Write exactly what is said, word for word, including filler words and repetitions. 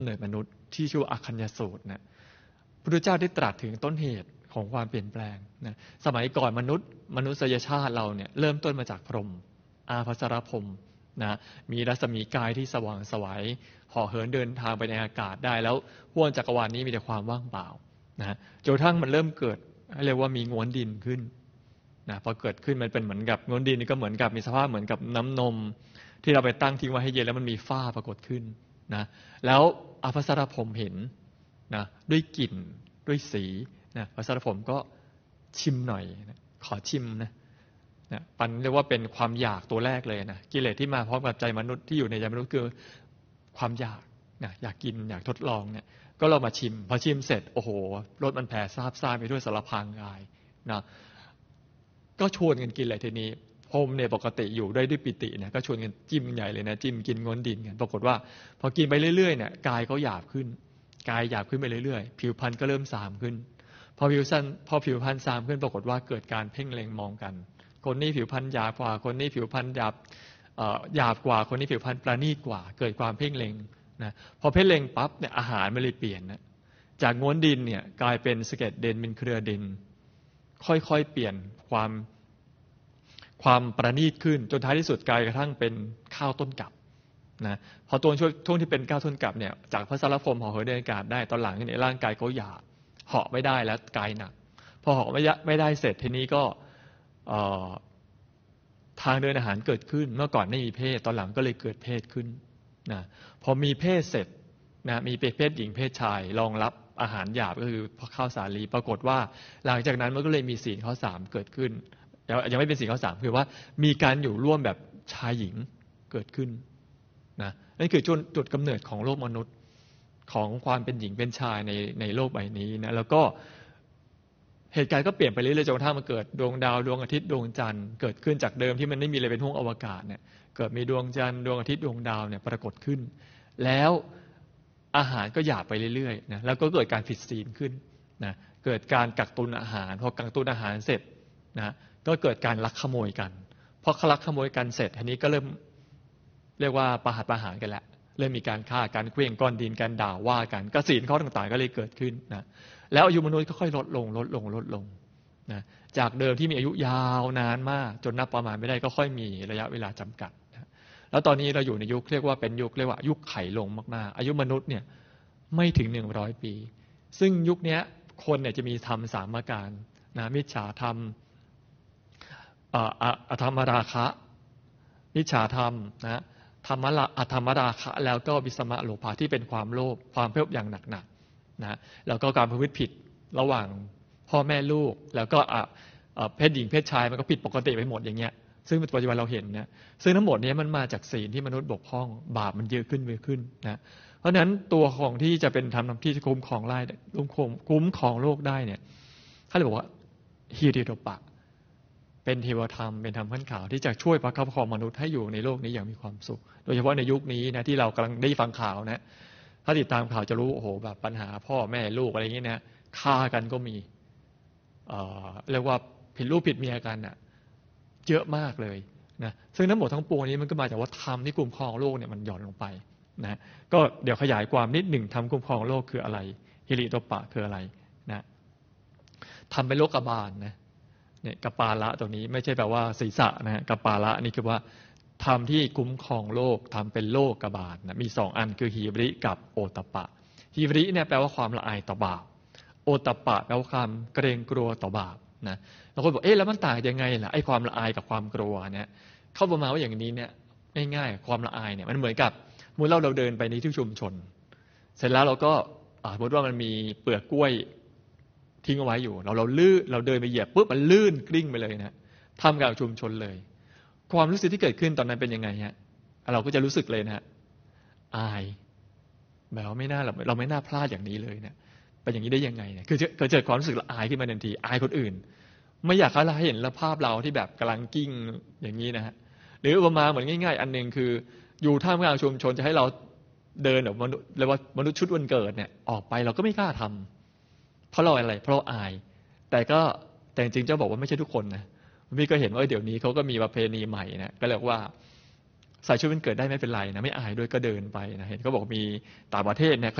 เนิดมนุษย์ที่ชื่ออัคคัญญสูตรนะพระพุทธเจ้าได้ตรัสถึงต้นเหตุของความเปลี่ยนแปลงนะสมัยก่อนมนุษย์มนุษยชาติเราเนี่ยเริ่มต้นมาจากพรหมอาภัสรพรหมนะมีรัศมีกายที่สว่างไสวห่อเหินเดินทางไปในอากาศได้แล้วห้วงจักรวาลนี้มีแต่ความว่างเปล่านะจนกระทั่งมันเริ่มเกิดเรียกว่ามีง้วนดินขึ้นนะพอเกิดขึ้นมันเป็นเหมือนกับง้วนดินนี่ก็เหมือนกับมีสภาพเหมือนกับน้ำนมที่เราไปตั้งทิ้งไว้ให้เย็นแล้วมันมีฝ้าปรากฏขึ้นนะแล้วอาภัสรพรหมเห็นนะด้วยกลิ่นด้วยสีนะอาภัสรพรหมก็ชิมหน่อยนะขอชิมนะนะปันเรียกว่าเป็นความอยากตัวแรกเลยนะกิเลสที่มาพร้อมกับใจมนุษย์ที่อยู่ในใจมนุษย์คือความอยากนะอยากกินอยากทดลองเนี่ยก็เรามาชิมพอชิมเสร็จโอ้โหรสมันแผ่ซาบซ่านไปด้วยสารพางกายนะก็ชวนกันกินเลยทีนี้พรหมเนี่ยปกติอยู่ได้ด้วยปิติเนี่ยก็ชวนกันจิ้มใหญ่เลยนะจิ้มกินง้วนดินกันปรากฏว่าพอกินไปเรื่อยๆเนี่ยกายเขาหยาบขึ้นกายหยาบขึ้นไปเรื่อยๆผิวพรรณก็เริ่มสามขึ้นพอผิวสั้นพอผิวพรรณสามขึ้นปรากฏว่าเกิดการเพ่งเล็งมองกันคนนี้ผิวพรรณหยาบกว่าคนนี้ผิวพรรณหยาบหยาบกว่าคนนี้ผิวพรรณประณีตกว่าเกิดความเพ่งเล็งนะพอเพ่งเล็งปั๊บเนี่ยอาหารมันเลยเปลี่ยนนะจากง้วนดินเนี่ยกลายเป็นสะเก็ดดินเป็นเครือดินค่อยๆเปลี่ยนความความประณีตขึ้นจนท้ายที่สุดกลายกระทั่งเป็นข้าวต้นกลับนะพอตัวช่วงช่วงที่เป็นข้าวต้นกลับเนี่ยจากพระสารพรหมห่อเหินเดินอากาศได้ตอนหลังเนี่ยร่างกายเขาหยาบเหาะไม่ได้แล้วกายหนักพอเหาะไม่ไม่ได้เสร็จทีนี้ก็ทางเดินอาหารเกิดขึ้นเมื่อก่อนไม่มีเพศตอนหลังก็เลยเกิดเพศขึ้นนะพอมีเพศเสร็จนะมีเพศหญิงเพศชายรองรับอาหารหยาบก็คือข้าวสาลีปรากฏว่าหลังจากนั้นมันก็เลยมีศีลข้อสามเกิดขึ้นยังไม่เป็นศีลข้อสามคือว่ามีการอยู่ร่วมแบบชายหญิงเกิดขึ้นนะนั่นคือจุดจุดกำเนิดของโลกมนุษย์ของความเป็นหญิงเป็นชายในในโลกใบนี้นะแล้วก็เหตุการณ์ก็เปลี่ยนไปเรื่อยๆจนกระทั่งมาเกิดดวงดาวดวงอาทิตย์ดวงจันทร์เกิดขึ้นจากเดิมที่มันไม่มีอะไรเป็นห้วงอวกาศเนี่ยเกิดมีดวงจันทร์ดวงอาทิตย์ดวงดาวเนี่ยปรากฏขึ้นแล้วอาหารก็หยาบไปเรื่อยๆนะแล้วก็เกิดการผิดศีลขึ้นนะเกิดการกักตุนอาหารพอกักตุนอาหารเสร็จนะก็เกิดการลักขโมยกันพอลักขโมยกันเสร็จทีนี้ก็เริ่มเรียกว่าประหัตประหารกันแหละเริ่มมีการฆ่าการเคลื่องก้อนดินการด่าว่ากันกศีลข้อต่างๆก็เลยเกิดขึ้นนะแล้วอายุมนุษย์ก็ค่อยลดลงลดลงลดลงนะจากเดิมที่มีอายุยาวนานมากจนนับประมาณไม่ได้ก็ค่อยมีระยะเวลาจำกัดนะแล้วตอนนี้เราอยู่ในยุคเรียกว่าเป็นยุคเรียกว่ายุคไขลงมากๆอายุมนุษย์เนี่ยไม่ถึงหนึ่งร้อยปีซึ่งยุคนี้คนเนี่ยจะมีธรรมสามประการนะมิจฉาธรรมอธรรมราคะมิจฉาธรรมนะธรรมะอธรรมราคะแล้วก็วิสมะโลภะที่เป็นความโลภความเพิ่มอย่างหนักๆนะแล้วก็การประพฤติผิดระหว่างพ่อแม่ลูกแล้วก็เพศหญิงเพศชายมันก็ผิดปกติไปหมดอย่างเงี้ยซึ่งปัจจุบันเราเห็นนะซึ่งทั้งหมดนี้มันมาจากศีลที่มนุษย์บกพร่องบาปมันเยอะขึ้นเยอะขึ้นนะเพราะฉะนั้นตัวของที่จะเป็นธรรมที่จะคุ้มครองไล่คุ้มครองคุ้มครองโลกได้เนี่ยเขาเลยบอกว่าฮิริโตปะเป็นเทวธรรมเป็นธรรมขั้นขาวที่จะช่วยประคับประคองมนุษย์ให้อยู่ในโลกนี้อย่างมีความสุขโดยเฉพาะในยุคนี้นะที่เรากำลังได้ฟังข่าวนะถ้าติดตามข่าวจะรู้โอ้โหแบบปัญหาพ่อแม่ลูกอะไรอย่างเงี้ยนะฆ่ากันก็มีเอ่อเรียกว่าผิดลูกผิดเมียกันอ่ะเยอะมากเลยนะซึ่งทั้งหมดทั้งปวงนี้มันก็มาจากว่าธรรมที่คุ้มครองโลกเนี่ยมันหย่อนลงไปนะก็เดี๋ยวขยายความนิดหนึ่งธรรมคุ้มครองโลกคืออะไรฮิริโตปะคืออะไรนะทำเป็นโลกบาลนะเนี่ยกัปปาละตรงนี้ไม่ใช่แปลว่าศีรษะนะฮะกัปปาละนี่คือว่าธรรมที่คุ้มครองโลกทำเป็นโลกบาลนะมีสองอันคือฮีบริกับโอตปะฮีบริเนี่ยแปลว่าความละอายต่อบาปโอตปะแปลว่าความเกรงกลัวต่อบาปนะเราก็บอกเอ๊ะแล้วมันต่างยังไงล่ะไอ้ความละอายกับความกลัวเนี่ยเข้าประมาณว่าอย่างนี้เนี่ยง่ายๆความละอายเนี่ยมันเหมือนกับเมื่อเราเราเดินไปในที่ชุมชนเสร็จแล้วเราก็สมมติว่ามันมีเปลือกกล้วยทิ้งเอาไว้อยู่เราเราลื่นเราเดินไปเหยียบปุ๊บมันลื่นกลิ้งไปเลยนะทำกับชุมชนเลยความรู้สึกที่เกิดขึ้นตอนนั้นเป็นยังไงฮะเราก็จะรู้สึกเลยนะฮะอายแบบว่าไม่น่าเราเราไม่น่าพลาดอย่างนี้เลยเนี่ยเป็นอย่างนี้ได้ยังไงเนี่ยคือเกิดเกิดความรู้สึกละอายขึ้นมาทันทีอายคนอื่นไม่อยากให้เราเห็นภาพเราที่แบบกำลังกิ้งอย่างนี้นะฮะหรืออุปมาเหมือนง่ายๆอันนึงคืออยู่ท่ามกลางชุมชนจะให้เราเดินแบบมนุษย์เรียกว่ามนุษย์ชุดวันเกิดเนี่ยออกไปเราก็ไม่กล้าทำเพราะเราอะไรเพราะอายแต่ก็แต่จริงๆเจ้าบอกว่าไม่ใช่ทุกคนนะพี่ก็เห็นว่าเดี๋ยวนี้เขาก็มีประเพณีใหม่นะก็เรียกว่าใส่ชุดวันเกิดได้ไม่เป็นไรนะไม่อายด้วยก็เดินไปนะเห็นเขาบอกมีต่างประเทศเนี่ย